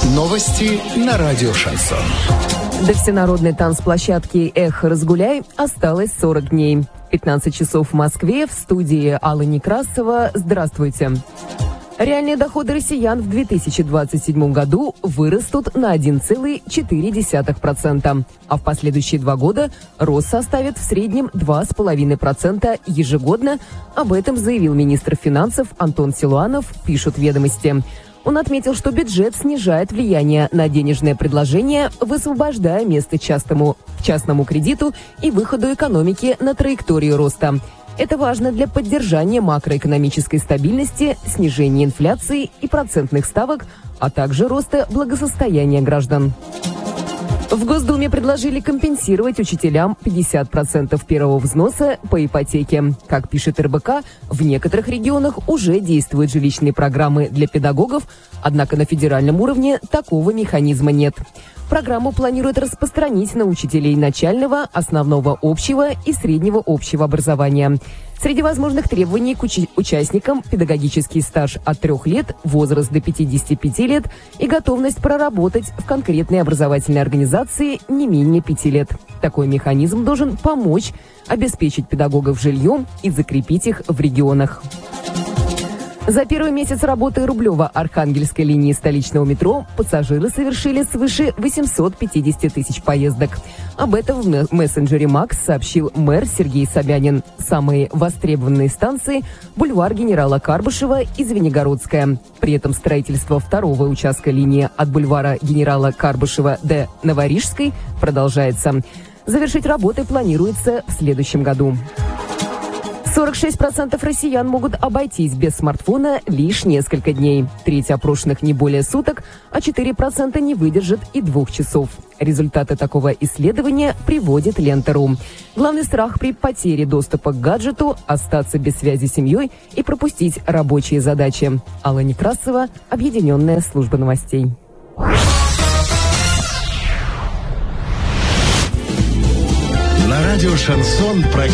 Новости на радио «Шансон». До всенародной танцплощадки «Эх, разгуляй» осталось 40 дней. 15 часов в Москве, в студии Алла Некрасова. Здравствуйте. Реальные доходы россиян в 2027 году вырастут на 1,4%, а в последующие 2 года рост составит в среднем 2,5% ежегодно. Об этом заявил министр финансов Антон Силуанов, пишут «Ведомости». Он отметил, что бюджет снижает влияние на денежное предложение, высвобождая место частному кредиту и выходу экономики на траекторию роста. Это важно для поддержания макроэкономической стабильности, снижения инфляции и процентных ставок, а также роста благосостояния граждан. В Госдуме предложили компенсировать учителям 50% первого взноса по ипотеке. Как пишет РБК, в некоторых регионах уже действуют жилищные программы для педагогов, однако на федеральном уровне такого механизма нет. Программу планируют распространить на учителей начального, основного общего и среднего общего образования. Среди возможных требований к участникам педагогический стаж от 3 лет, возраст до 55 лет и готовность проработать в конкретной образовательной организации не менее 5 лет. Такой механизм должен помочь обеспечить педагогов жильем и закрепить их в регионах. За первый месяц работы Рублево-Архангельской линии столичного метро пассажиры совершили свыше 850 тысяч поездок. Об этом в мессенджере МАКС сообщил мэр Сергей Собянин. Самые востребованные станции – бульвар генерала Карбышева и Звенигородская. При этом строительство второго участка линии от бульвара генерала Карбышева до Новорижской продолжается. Завершить работы планируется в следующем году. 46% россиян могут обойтись без смартфона лишь несколько дней. Треть опрошенных не более суток, а 4% не выдержат и 2 часов. Результаты такого исследования приводит Лента.ру. Главный страх при потере доступа к гаджету – остаться без связи с семьей и пропустить рабочие задачи. Алла Некрасова, Объединенная служба новостей. На радио «Шансон»